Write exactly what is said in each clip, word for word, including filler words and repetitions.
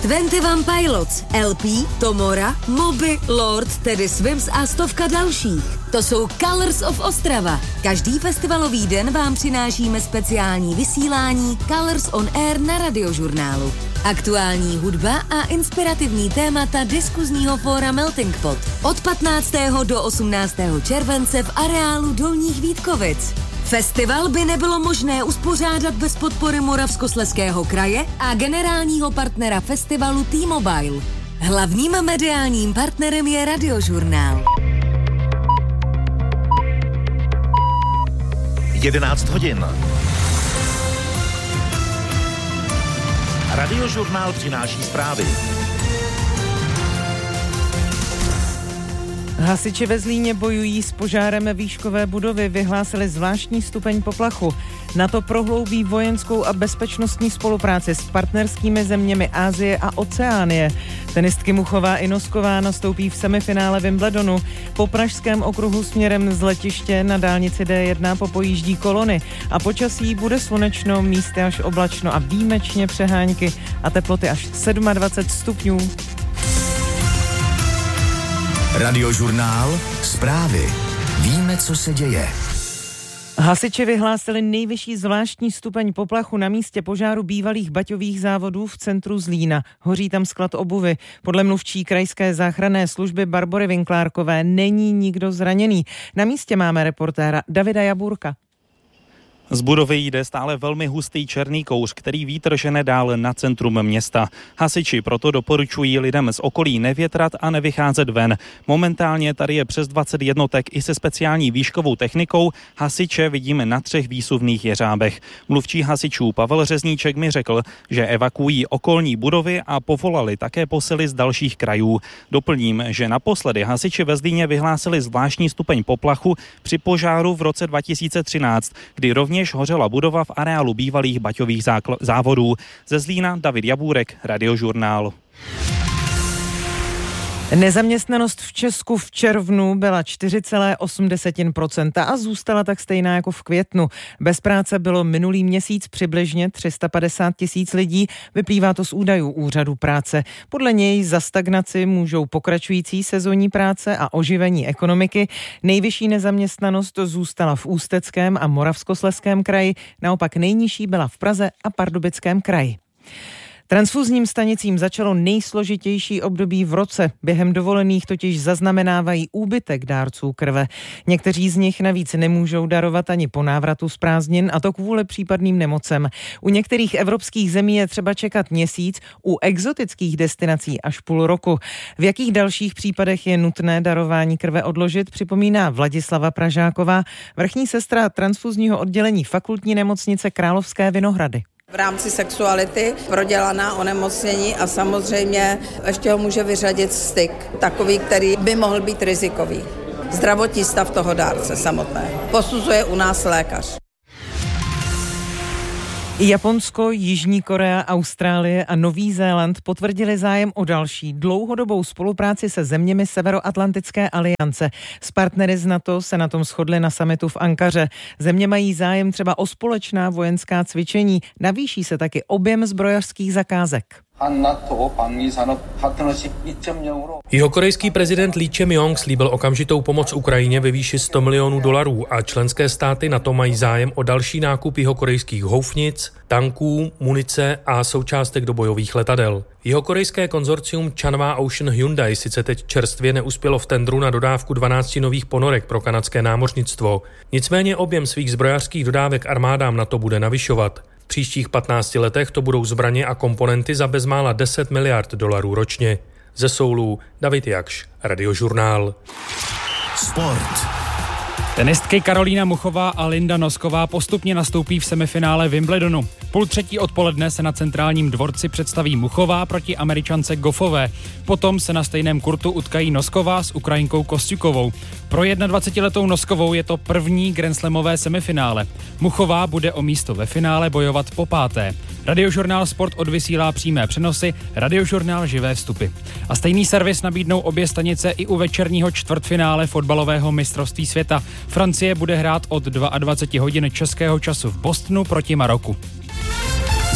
dvacet jedna Pilots, L P, Tomora, Moby, Lord, tedy Swims a stovka dalších. To jsou Colors of Ostrava. Každý festivalový den vám přinášíme speciální vysílání Colors on Air na Radiožurnálu. Aktuální hudba a inspirativní témata diskuzního fóra Melting Pot. Od patnáctého do osmnáctého července v areálu Dolních Vítkovic. Festival by nebylo možné uspořádat bez podpory Moravskoslezského kraje a generálního partnera festivalu T-Mobile. Hlavním mediálním partnerem je Radiožurnál. jedenáct hodin. Radiožurnál přináší zprávy. Hasiči ve Zlíně bojují s požárem výškové budovy, vyhlásili zvláštní stupeň poplachu. NATO prohloubí vojenskou a bezpečnostní spolupráci s partnerskými zeměmi Asie a Oceánie. Tenistky Muchová i Nosková nastoupí v semifinále Wimbledonu. Po pražském okruhu směrem z letiště na dálnici D jedna popojíždí kolony a počasí bude slunečno, místy až oblačno a výjimečně přehánky a teploty až dvacet sedm stupňů. Radiožurnál, zprávy. Víme, co se děje. Hasiči vyhlásili nejvyšší zvláštní stupeň poplachu na místě požáru bývalých baťových závodů v centru Zlína. Hoří tam sklad obuvy. Podle mluvčí krajské záchranné služby Barbory Vinklárkové není nikdo zraněný. Na místě máme reportéra Davida Jaburka. Z budovy jde stále velmi hustý černý kouř, který vítr žene dál na centrum města. Hasiči proto doporučují lidem z okolí nevětrat a nevycházet ven. Momentálně tady je přes dvacet jednotek i se speciální výškovou technikou. Hasiče vidíme na třech výsuvných jeřábech. Mluvčí hasičů Pavel Řezníček mi řekl, že evakuují okolní budovy a povolali také posily z dalších krajů. Doplním, že naposledy hasiči ve Zlíně vyhlásili zvláštní stupeň poplachu při požáru v roce dva tisíce třináct, kdy rovněž hořela budova v areálu bývalých baťových zákl- závodů. Ze Zlína David Jabůrek, Radiožurnál. Nezaměstnanost v Česku v červnu byla čtyři celá osm procenta a zůstala tak stejná jako v květnu. Bez práce bylo minulý měsíc přibližně tři sta padesát tisíc lidí, vyplývá to z údajů Úřadu práce. Podle něj za stagnaci můžou pokračující sezónní práce a oživení ekonomiky. Nejvyšší nezaměstnanost zůstala v Ústeckém a Moravskoslezském kraji, naopak nejnižší byla v Praze a Pardubickém kraji. Transfuzním stanicím začalo nejsložitější období v roce. Během dovolených totiž zaznamenávají úbytek dárců krve. Někteří z nich navíc nemůžou darovat ani po návratu z prázdnin, a to kvůli případným nemocem. U některých evropských zemí je třeba čekat měsíc, u exotických destinací až půl roku. V jakých dalších případech je nutné darování krve odložit, připomíná Vladislava Pražáková, vrchní sestra transfuzního oddělení Fakultní nemocnice Královské Vinohrady. V rámci sexuality prodělaná onemocnění a samozřejmě ještě ho může vyřadit styk, takový, který by mohl být rizikový. Zdravotní stav toho dárce samotného posuzuje u nás lékař. Japonsko, Jižní Korea, Austrálie a Nový Zéland potvrdili zájem o další dlouhodobou spolupráci se zeměmi Severoatlantické aliance. S partnery z NATO se na tom shodli na summitu v Ankaře. Země mají zájem třeba o společná vojenská cvičení, navýší se taky objem zbrojařských zakázek. Jihokorejský prezident Lee Jae-myung slíbil okamžitou pomoc Ukrajině ve výši sto milionů dolarů a členské státy NATO mají zájem o další nákup jihokorejských houfnic, tanků, munice a součástek do bojových letadel. Jihokorejské konzorcium Chanwha Ocean Hyundai sice teď čerstvě neuspělo v tendru na dodávku dvanácti nových ponorek pro kanadské námořnictvo. Nicméně objem svých zbrojařských dodávek armádám NATO bude navyšovat. V příštích patnácti letech to budou zbraně a komponenty za bezmála deset miliard dolarů ročně. Ze Soulu David Jakš, Radiožurnál. Sport. Tenistky Karolína Muchová a Linda Nosková postupně nastoupí v semifinále Wimbledonu. Půl třetí odpoledne se na centrálním dvorci představí Muchová proti Američance Goffové. Potom se na stejném kurtu utkají Nosková s Ukrajinkou Kostjukovou. Pro dvacetijednoletou Noskovou je to první grandslamové semifinále. Muchová bude o místo ve finále bojovat po páté. Radiožurnál Sport odvysílá přímé přenosy, Radiožurnál živé vstupy. A stejný servis nabídnou obě stanice i u večerního čtvrtfinále fotbalového mistrovství světa. Francie bude hrát od dvacet dva hodin českého času v Bostonu proti Maroku.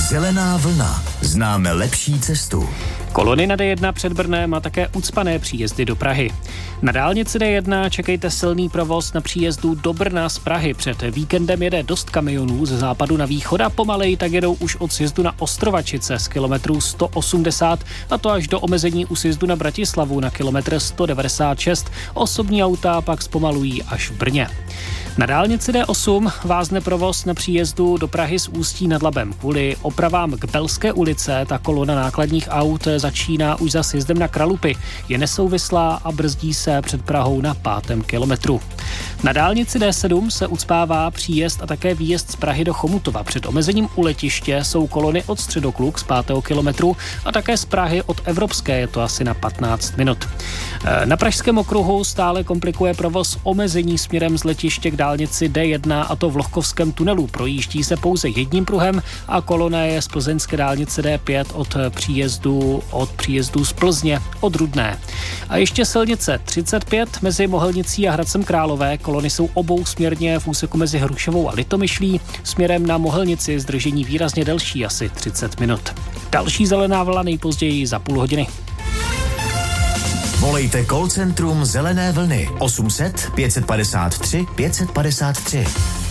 Zelená vlna. Známe lepší cestu. Kolony na D jedna před Brnem a také ucpané příjezdy do Prahy. Na dálnici D jedna čekejte silný provoz na příjezdu do Brna z Prahy. Před víkendem jede dost kamionů ze západu na východ a pomaleji tak jedou už od sjezdu na Ostrovačice z kilometru sto osmdesát a to až do omezení u sjezdu na Bratislavu na kilometr sto devadesát šest. Osobní auta pak zpomalují až v Brně. Na dálnici D osm vázne provoz na příjezdu do Prahy z Ústí nad Labem. Kvůli opravám k Belské ulice ta kolona nákladních aut začíná už za sjezdem na Kralupy. Je nesouvislá a brzdí se před Prahou na pátém kilometru. Na dálnici D sedm se ucpává příjezd a také výjezd z Prahy do Chomutova. Před omezením u letiště jsou kolony od Středokluk z pátého kilometru a také z Prahy od Evropské, je to asi na patnáct minut. Na pražském okruhu stále komplikuje provoz omezení směrem z letiště k dálnici D jedna a to v Lohkovském tunelu. Projíždí se pouze jedním pruhem a kolona je z plzeňské dálnice D pět od příjezdu, od příjezdu z Plzně od Rudné. A ještě silnice třicet pět mezi Mohelnicí a Hradcem Králové. Kolony jsou obousměrně v úseku mezi Hrušovou a Litomyšlí. Směrem na Mohelnici zdržení výrazně delší, asi třicet minut. Další zelená vlna nejpozději za půl hodiny. Volejte call centrum Zelené vlny osm set pět padesát tři pět padesát tři.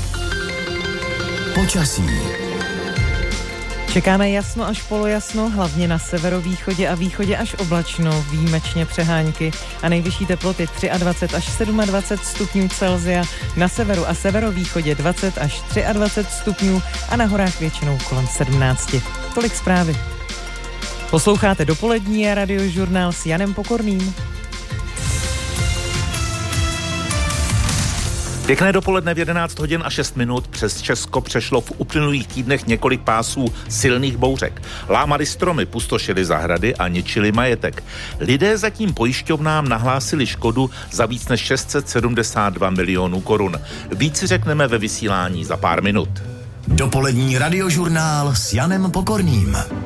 Počasí. Čekáme jasno až polojasno, hlavně na severovýchodě a východě až oblačno, výjimečně přehánky a nejvyšší teploty dvacet tři až dvacet sedm stupňů Celsia, na severu a severovýchodě dvacet až dvacet tři stupňů a na horách většinou kolem sedmnáct. Tolik zprávy. Posloucháte dopolední a radiožurnál s Janem Pokorným. Pěkné dopoledne v jedenáct hodin a šest minut. Přes Česko přešlo v uplynulých týdnech několik pásů silných bouřek. Lámali stromy, pustošili zahrady a ničili majetek. Lidé zatím pojišťovnám nahlásili škodu za víc než šest set sedmdesát dva milionů korun. Víc si řekneme ve vysílání za pár minut. Dopolední radiožurnál s Janem Pokorným.